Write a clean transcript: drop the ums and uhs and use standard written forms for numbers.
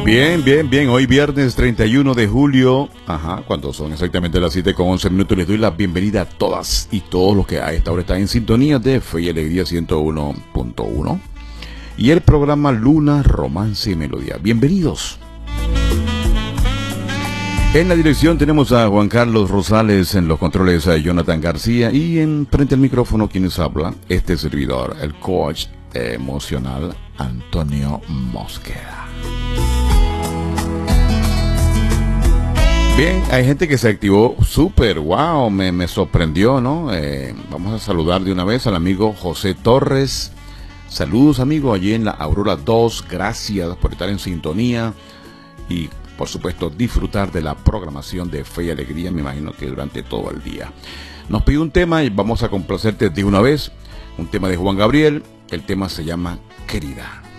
Bien, bien, bien. Hoy viernes 31 de julio, cuando son exactamente las 7:11, les doy la bienvenida a todas y todos los que a esta hora están en sintonía de Fe y Alegría 101.1 y el programa Luna, Romance y Melodía. Bienvenidos. En la dirección tenemos a Juan Carlos Rosales, en los controles a Jonathan García y en frente al micrófono quienes habla, este servidor, el coach emocional Antonio Mosquera. Bien, hay gente que se activó súper, wow, me sorprendió, ¿no? Vamos a saludar de una vez al amigo José Torres. Saludos, amigo, allí en la Aurora 2. Gracias por estar en sintonía y, por supuesto, disfrutar de la programación de Fe y Alegría, me imagino que durante todo el día. Nos pidió un tema y vamos a complacerte de una vez. Un tema de Juan Gabriel. El tema se llama Querida.